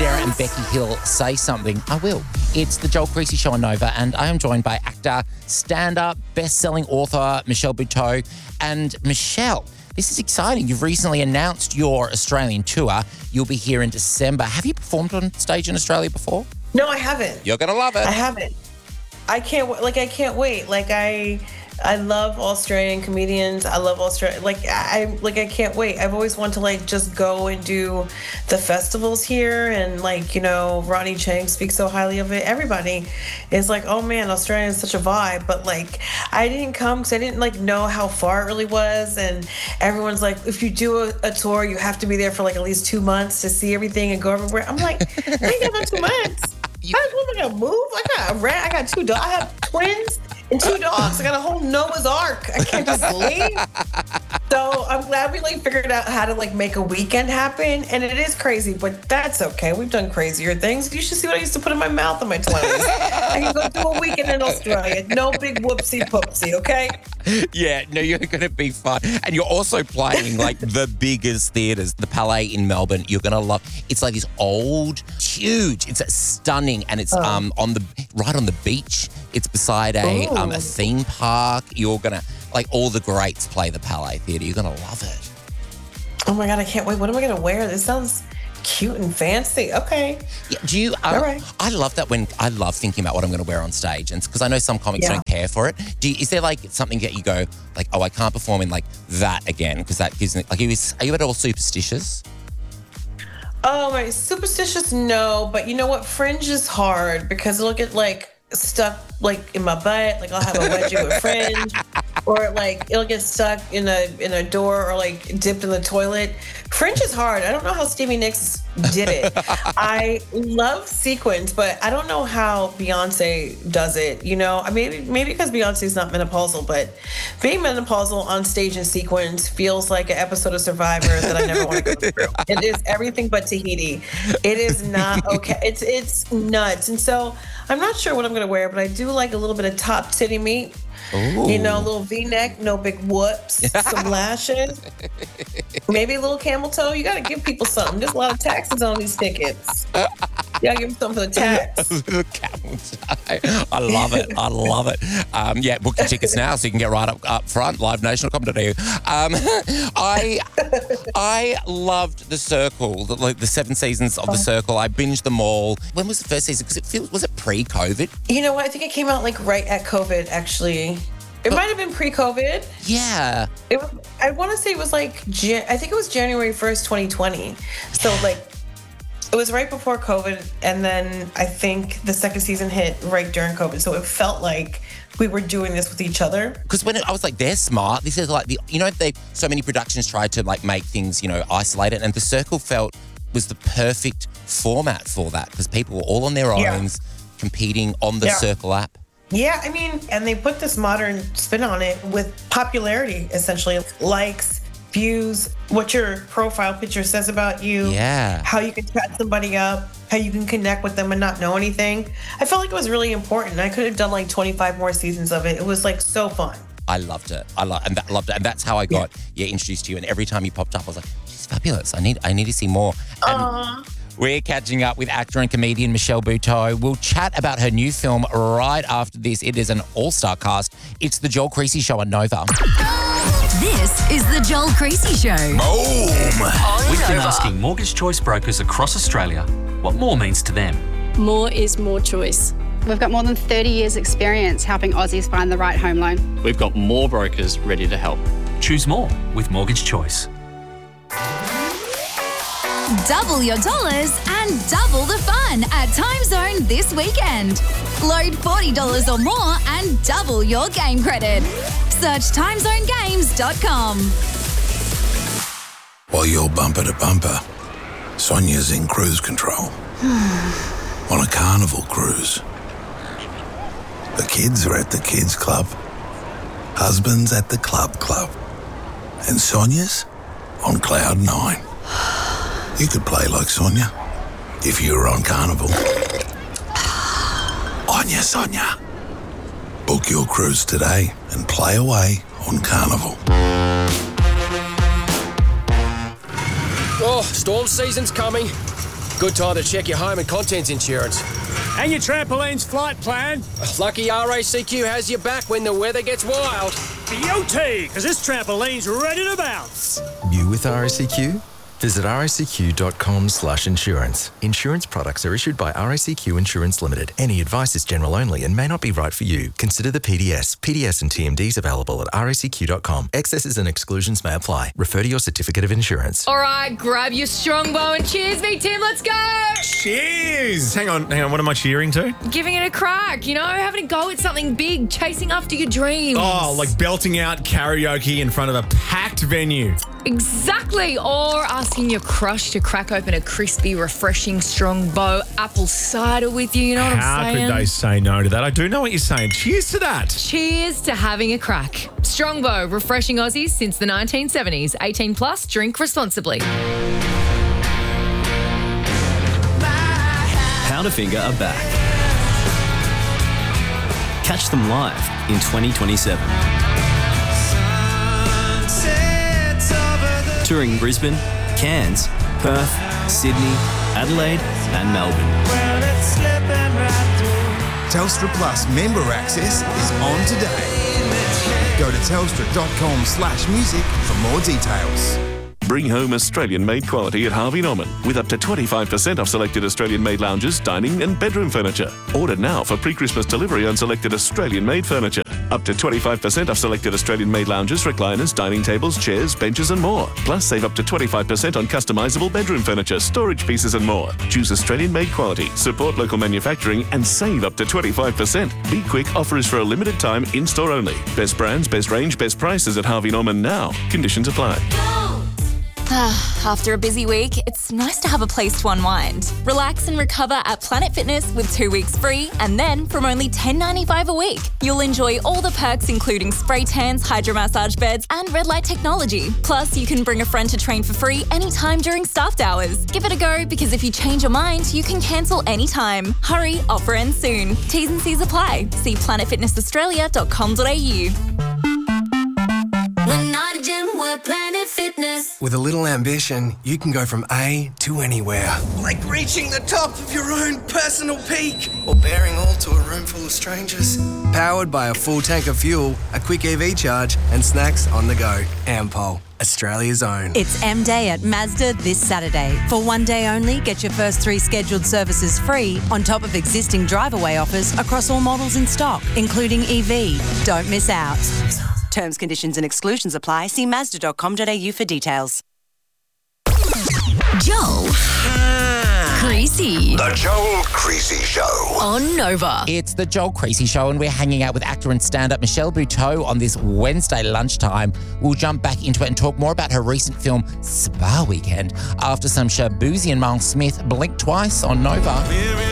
Dara and Becky Hill say something, I will. It's the Joel Creasy Show on Nova, and I am joined by actor, stand-up, best-selling author Michelle Buteau. And Michelle, this is exciting. You've recently announced your Australian tour. You'll be here in December. Have you performed on stage in Australia before? No, I haven't. You're going to love it. I haven't. I can't wait. I love Australian comedians. I love Australia. I can't wait. I've always wanted to just go and do the festivals here, and Ronnie Chang speaks so highly of it. Everybody is like, oh man, Australia is such a vibe. But I didn't come because I didn't know how far it really was. And everyone's like, if you do a tour, you have to be there for at least 2 months to see everything and go everywhere. I'm like, I ain't got 2 months. I gotta move. I got a rat. I got 2 dogs. I have twins and 2 dogs. I got a whole Noah's Ark. I can't just leave. So I'm glad we figured out how to make a weekend happen. And it is crazy, but that's okay. We've done crazier things. You should see what I used to put in my mouth in my 20s. I can go do a weekend in Australia. No big whoopsie poopsie, okay? Yeah, no, you're going to be fun. And you're also playing the biggest theatres, the Palais in Melbourne. You're going to love. It's this old, huge. It's stunning, and it's right on the beach. It's beside a theme park. You're going to all the greats play the Palais Theatre. You're going to love it. Oh my God, I can't wait. What am I going to wear? This sounds cute and fancy. Okay. Yeah, do you? All right. I love that when I love thinking about what I'm going to wear on stage, and because I know some comics don't care for it. Is there something that you go oh, I can't perform in that again because that gives me are you at all superstitious? Oh my, superstitious? No, but you know what? Fringe is hard because it'll get stuck in my butt. I'll have a wedgie with fringe, or it'll get stuck in a door, or dipped in the toilet. Fringe is hard. I don't know how Stevie Nicks did it. I love sequins, but I don't know how Beyonce does it. Maybe because Beyonce's not menopausal, but being menopausal on stage in sequins feels like an episode of Survivor that I never want to go through. It is everything but Tahiti. It is not okay. It's nuts. And so I'm not sure what I'm going to wear, but I do like a little bit of top titty meat. Ooh. A little V-neck, no big whoops, some lashes, maybe a little camel toe. You got to give people something. There's a lot of taxes on these tickets. You got to give them something for the tax. Camel toe. I love it. I love it. Book your tickets now so you can get right up front, livenation.com.au. I loved The Circle, the 7 seasons of The Circle. I binged them all. When was the first season? Because was it pre-COVID? You know what? I think it came out right at COVID, actually. It might have been pre-COVID. Yeah. I want to say it was I think it was January 1st, 2020. So it was right before COVID, and then I think the second season hit right during COVID. So it felt like we were doing this with each other. Because when I was they're smart. This is so many productions tried to make things, isolated, and The Circle was the perfect format for that because people were all on their own competing on the Circle app. Yeah, and they put this modern spin on it with popularity, essentially. Likes, views, what your profile picture says about you, how you can chat somebody up, how you can connect with them and not know anything. I felt like it was really important. I could have done 25 more seasons of it. It was so fun. I loved it. Loved it. And that's how I got introduced to you. And every time you popped up, I was like, she's fabulous. I need to see more. And we're catching up with actor and comedian Michelle Buteau. We'll chat about her new film right after this. It is an all-star cast. It's the Joel Creasy Show on Nova. This is the Joel Creasy Show. Boom! We've been asking mortgage choice brokers across Australia what more means to them. More is more choice. We've got more than 30 years experience helping Aussies find the right home loan. We've got more brokers ready to help. Choose more with Mortgage Choice. Double your dollars and double the fun at Time Zone this weekend. Load $40 or more and double your game credit. Search timezonegames.com. While you're bumper to bumper, Sonia's in cruise control. On a Carnival cruise. The kids are at the kids club. Husband's at the club. And Sonia's on cloud 9. You could play like Sonia if you were on Carnival. Onya, Sonia. Book your cruise today and play away on Carnival. Oh, storm season's coming. Good time to check your home and contents insurance. And your trampoline's flight plan. Lucky RACQ has your back when the weather gets wild. Beauty, because this trampoline's ready to bounce. You with RACQ? Visit racq.com/insurance. Insurance products are issued by RACQ Insurance Limited. Any advice is general only and may not be right for you. Consider the PDS. PDS and TMDs available at racq.com. Excesses and exclusions may apply. Refer to your certificate of insurance. All right, grab your strongbow and cheers me, Tim. Let's go. Cheers. Hang on. What am I cheering to? Giving it a crack, having a go at something big, chasing after your dreams. Oh, like belting out karaoke in front of a packed venue. Exactly. Or asking your crush to crack open a crispy, refreshing Strongbow apple cider with you. You know what I'm saying? How could they say no to that? I do know what you're saying. Cheers to that. Cheers to having a crack. Strongbow, refreshing Aussies since the 1970s. 18 plus, drink responsibly. Powderfinger are back. Catch them live in 2027. Touring Brisbane, Cairns, Perth, Sydney, Adelaide and Melbourne. Telstra Plus member access is on today. Go to telstra.com/music for more details. Bring home Australian-made quality at Harvey Norman with up to 25% off selected Australian-made lounges, dining and bedroom furniture. Order now for pre-Christmas delivery on selected Australian-made furniture. Up to 25% off selected Australian-made lounges, recliners, dining tables, chairs, benches and more. Plus save up to 25% on customisable bedroom furniture, storage pieces and more. Choose Australian-made quality, support local manufacturing and save up to 25%. Be quick, offer is for a limited time, in-store only. Best brands, best range, best prices at Harvey Norman now. Conditions apply. After a busy week, it's nice to have a place to unwind. Relax and recover at Planet Fitness with 2 weeks free, and then from only $10.95 a week, you'll enjoy all the perks including spray tans, hydromassage beds and red light technology. Plus, you can bring a friend to train for free anytime during staffed hours. Give it a go because if you change your mind, you can cancel anytime. Hurry, offer ends soon. T's and C's apply. See planetfitnessaustralia.com.au. We're not a gym, we're Planet Fitness. With a little ambition, you can go from A to anywhere. Like reaching the top of your own personal peak. Or bearing all to a room full of strangers. Powered by a full tank of fuel, a quick EV charge, and snacks on the go. Ampol, Australia's own. It's M Day at Mazda this Saturday. For one day only, get your first 3 scheduled services free on top of existing drive-away offers across all models in stock, including EV. Don't miss out. Terms, conditions and exclusions apply. See Mazda.com.au for details. Joel. Creasy. The Joel Creasy Show. On Nova. It's the Joel Creasy Show, and we're hanging out with actor and stand-up Michelle Buteau on this Wednesday lunchtime. We'll jump back into it and talk more about her recent film, Spa Weekend, after some Shabuzi and Miles Smith blink twice on Nova.